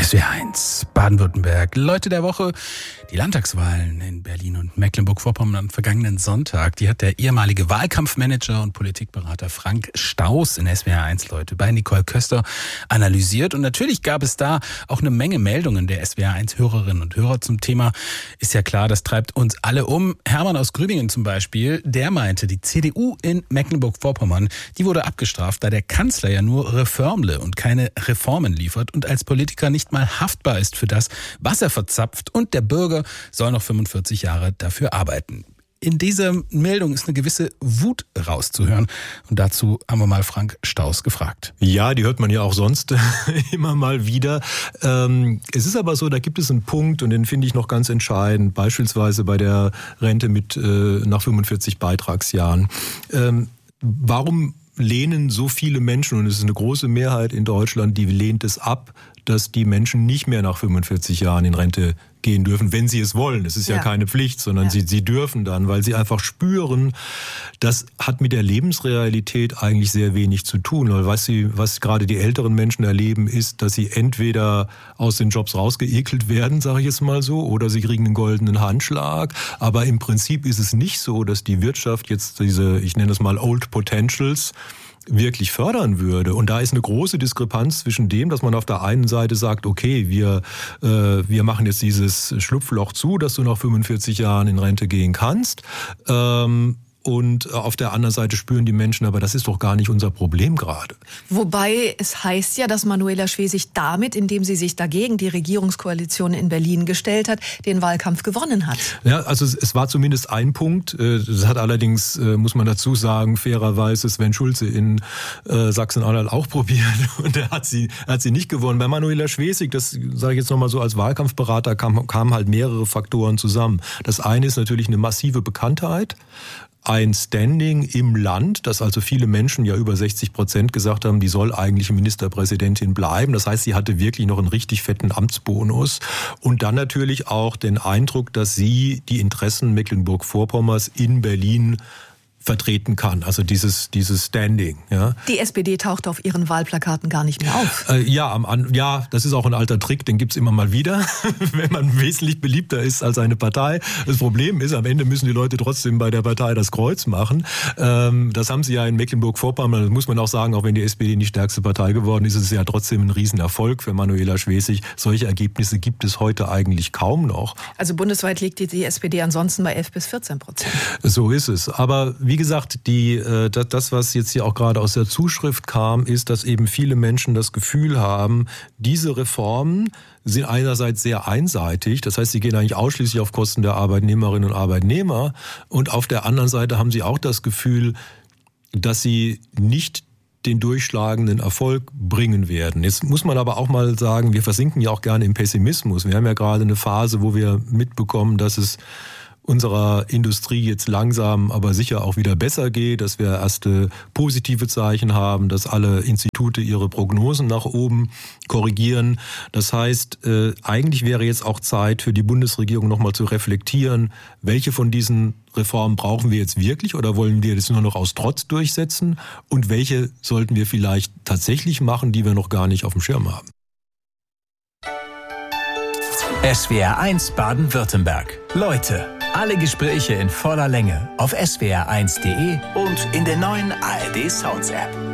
SWR 1, Baden-Württemberg, Leute der Woche. Die Landtagswahlen in Berlin und Mecklenburg-Vorpommern am vergangenen Sonntag, die hat der ehemalige Wahlkampfmanager und Politikberater Frank Staus in SWR 1 Leute bei Nicole Köster analysiert. Und natürlich gab es da auch eine Menge Meldungen der SWR 1 Hörerinnen und Hörer zum Thema. Ist ja klar, das treibt uns alle um. Hermann aus Grübingen zum Beispiel, der meinte, die CDU in Mecklenburg-Vorpommern, die wurde abgestraft, da der Kanzler ja nur Reformle und keine Reformen liefert und als Politiker nicht mal haftbar ist für das, was er verzapft, und der Bürger soll noch 45 Jahre dafür arbeiten. In dieser Meldung ist eine gewisse Wut rauszuhören. Und dazu haben wir mal Frank Staus gefragt. Ja, die hört man ja auch sonst immer mal wieder. Es ist aber so, da gibt es einen Punkt, und den finde ich noch ganz entscheidend, beispielsweise bei der Rente mit nach 45 Beitragsjahren. Warum lehnen so viele Menschen, und es ist eine große Mehrheit in Deutschland, die lehnt es ab, dass die Menschen nicht mehr nach 45 Jahren in Rente gehen dürfen, wenn sie es wollen. Es ist ja keine Pflicht, sondern sie dürfen dann, weil sie einfach spüren, das hat mit der Lebensrealität eigentlich sehr wenig zu tun. Weil was gerade die älteren Menschen erleben, ist, dass sie entweder aus den Jobs rausgeekelt werden, sage ich jetzt mal so, oder sie kriegen einen goldenen Handschlag. Aber im Prinzip ist es nicht so, dass die Wirtschaft jetzt diese, ich nenne es mal Old Potentials, wirklich fördern würde. Und da ist eine große Diskrepanz zwischen dem, dass man auf der einen Seite sagt, okay, wir machen jetzt dieses Schlupfloch zu, dass du nach 45 Jahren in Rente gehen kannst. Und auf der anderen Seite spüren die Menschen, aber das ist doch gar nicht unser Problem gerade. Wobei es heißt ja, dass Manuela Schwesig damit, indem sie sich dagegen die Regierungskoalition in Berlin gestellt hat, den Wahlkampf gewonnen hat. Ja, also es war zumindest ein Punkt. Das hat allerdings, muss man dazu sagen, fairerweise Sven Schulze in Sachsen-Anhalt auch probiert. Und er hat sie nicht gewonnen. Bei Manuela Schwesig, das sage ich jetzt nochmal so als Wahlkampfberater, kamen halt mehrere Faktoren zusammen. Das eine ist natürlich eine massive Bekanntheit. Ein Standing im Land, dass also viele Menschen, ja über 60% gesagt haben, die soll eigentlich Ministerpräsidentin bleiben. Das heißt, sie hatte wirklich noch einen richtig fetten Amtsbonus. Und dann natürlich auch den Eindruck, dass sie die Interessen Mecklenburg-Vorpommers in Berlin vertreten kann, also dieses Standing. Ja. Die SPD taucht auf ihren Wahlplakaten gar nicht mehr auf. Ja, das ist auch ein alter Trick, den gibt's immer mal wieder, wenn man wesentlich beliebter ist als eine Partei. Das Problem ist, am Ende müssen die Leute trotzdem bei der Partei das Kreuz machen. Das haben sie ja in Mecklenburg-Vorpommern, das muss man auch sagen, auch wenn die SPD die stärkste Partei geworden ist, ist es ja trotzdem ein Riesenerfolg für Manuela Schwesig. Solche Ergebnisse gibt es heute eigentlich kaum noch. Also bundesweit liegt die SPD ansonsten bei 11-14%. So ist es. Aber wie gesagt, das, was jetzt hier auch gerade aus der Zuschrift kam, ist, dass eben viele Menschen das Gefühl haben, diese Reformen sind einerseits sehr einseitig, das heißt, sie gehen eigentlich ausschließlich auf Kosten der Arbeitnehmerinnen und Arbeitnehmer, und auf der anderen Seite haben sie auch das Gefühl, dass sie nicht den durchschlagenden Erfolg bringen werden. Jetzt muss man aber auch mal sagen, wir versinken ja auch gerne im Pessimismus. Wir haben ja gerade eine Phase, wo wir mitbekommen, dass es unserer Industrie jetzt langsam, aber sicher auch wieder besser geht, dass wir erste positive Zeichen haben, dass alle Institute ihre Prognosen nach oben korrigieren. Das heißt, eigentlich wäre jetzt auch Zeit für die Bundesregierung nochmal zu reflektieren, welche von diesen Reformen brauchen wir jetzt wirklich oder wollen wir das nur noch aus Trotz durchsetzen, und welche sollten wir vielleicht tatsächlich machen, die wir noch gar nicht auf dem Schirm haben. SWR 1 Baden-Württemberg. Leute, alle Gespräche in voller Länge auf swr1.de und in der neuen ARD Sounds App.